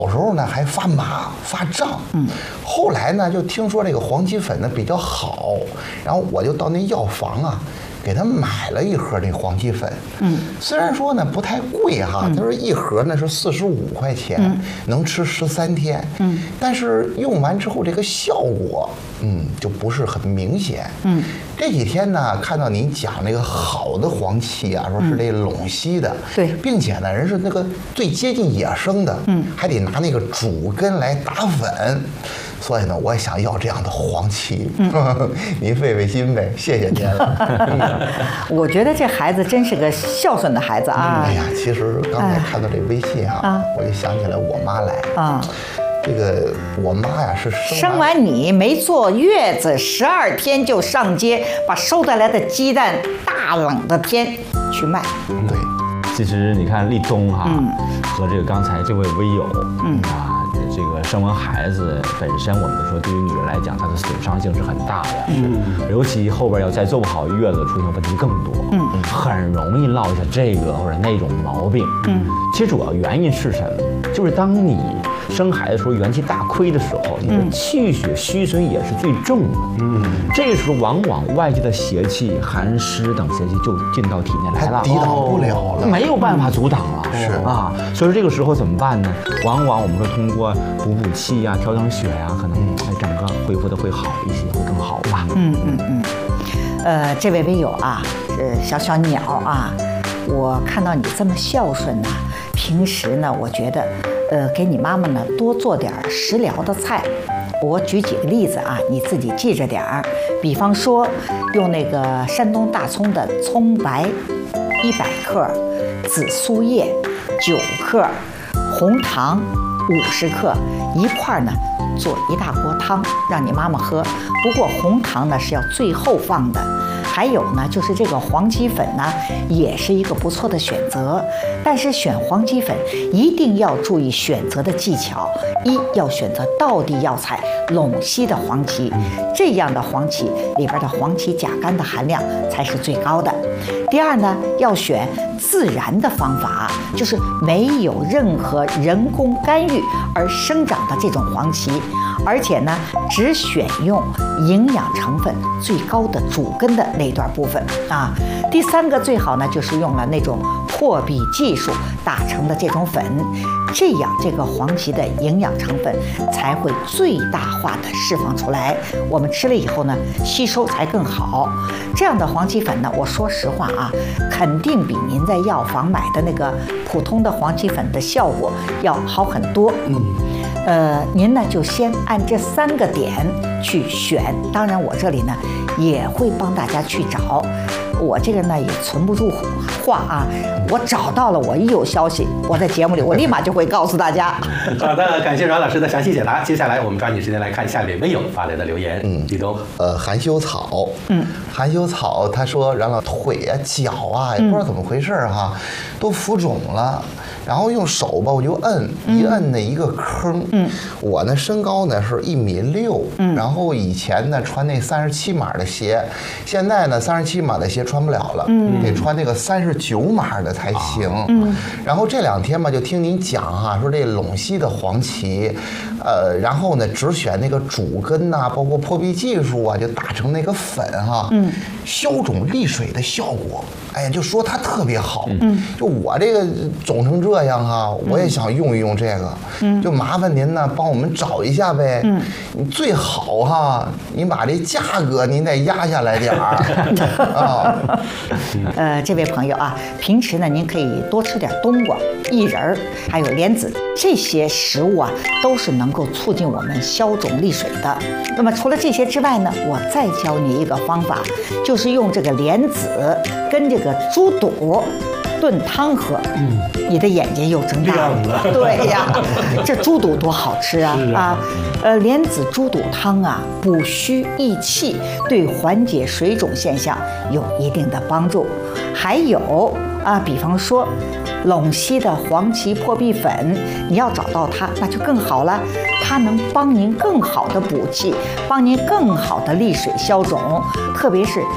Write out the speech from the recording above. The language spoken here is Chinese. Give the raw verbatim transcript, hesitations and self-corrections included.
有时候呢还发麻发胀，嗯，后来呢就听说这个黄芪粉呢比较好，然后我就到那药房啊，给他买了一盒这黄芪粉，嗯，虽然说呢不太贵哈，他说一盒呢是四十五块钱，嗯、能吃十三天，嗯，但是用完之后这个效果，嗯，就不是很明显，嗯，这几天呢看到您讲那个好的黄芪啊，说是这陇西的，嗯、 对， 并且呢人是那个最接近野生的，嗯，还得拿那个主根来打粉。所以呢，我也想要这样的黄芪，嗯、您费费心呗，谢谢您了。 我觉得这孩子真是个孝顺的孩子啊！ 哎呀，其实刚才看到这微信啊，啊我就想起来我妈来啊。这个我妈呀是生生完你没坐月子，十二天就上街把收得来的鸡蛋大冷的天去卖。 对， 其实你看立冬哈、啊，嗯、和这个刚才这位微友，嗯啊。这个生完孩子本身，我们说对于女人来讲，她的损伤性是很大的，嗯，尤其后边要再做不好月子，出现问题更多，嗯，很容易落下这个或者那种毛病，嗯，其实主要原因是什么？就是当你生孩子的时候元气大亏的时候，你的气血虚损也是最重的，嗯，这个时候往往外界的邪气、寒湿等邪气就进到体内来了， 抵挡不了了， 没有办法阻挡了， 是啊，所以说这个时候怎么办呢？往往我们说通过补补气呀、调整血呀，可能哎整个恢复的会好一些，会更好吧。 嗯嗯嗯。呃，这位微友啊，是小小鸟啊，我看到你这么孝顺呐、啊，平时呢，我觉得，呃，给你妈妈呢多做点食疗的菜。我举几个例子啊，你自己记着点儿。比方说，用那个山东大葱的葱白一百克，紫苏叶九克，红糖五十克，一块儿呢做一大锅汤，让你妈妈喝。不过红糖呢是要最后放的。还有呢，就是这个黄芪粉呢，也是一个不错的选择。但是选黄芪粉一定要注意选择的技巧。一要选择道地药材陇西的黄芪，这样的黄芪里边的黄芪甲苷的含量才是最高的。第二呢，要选自然的方法，就是没有任何人工干预而生长的这种黄芪，而且呢，只选用营养成分最高的主根的那段部分啊。第三个最好呢，就是用了那种破壁技术打成的这种粉，这样这个黄芪的营养成分才会最大化的释放出来，我们吃了以后呢，吸收才更好。这样的黄芪粉呢，我说实话啊，肯定比您在药房买的那个普通的黄芪粉的效果要好很多。嗯，呃，您呢就先按这三个点去选，当然我这里呢也会帮大家去找。我这个呢也存不住话啊，我找到了，我一有消息，我在节目里我立马就会告诉大家。 好的，感谢阮老师的详细解答。接下来我们抓紧时间来看下面微友发来的留言。嗯，立冬， 呃，含羞草，嗯，含羞草，他说阮老腿啊、脚啊，也不知道怎么回事哈、嗯，都浮肿了。然后用手吧，我就摁一摁那一个坑。嗯，我呢身高呢是一米六，嗯，然后以前呢穿那三十七码的鞋，现在呢三十七码的鞋穿不了了，嗯，得穿那个三十九码的才行。嗯，然后这两天吧就听您讲哈、啊，说这陇西的黄芪，呃，然后呢只选那个主根呐、啊，包括破壁技术啊，就打成那个粉哈、啊，嗯，消肿利水的效果，哎呀，就说它特别好。嗯，就我这个肿成这。这样哈、啊，我也想用一用这个，嗯，就麻烦您呢，帮我们找一下呗。嗯，你最好哈、啊，您把这价格您再压下来点儿啊。 呃，这位朋友啊，平时呢，您可以多吃点冬瓜、薏仁，还有莲子，这些食物啊，都是能够促进我们消肿利水的。那么除了这些之外呢，我再教你一个方法，就是用这个莲子跟这个猪肚炖汤喝，嗯，你的眼睛又睁大了。对呀，这猪肚多好吃啊！啊, 啊，呃，莲子猪肚汤啊，补虚益气，对缓解水肿现象有一定的帮助。还有啊，比方说陇西的黄芪破壁粉，你要找到它，那就更好了。它能帮您更好的补气，帮您更好的利水消肿，特别是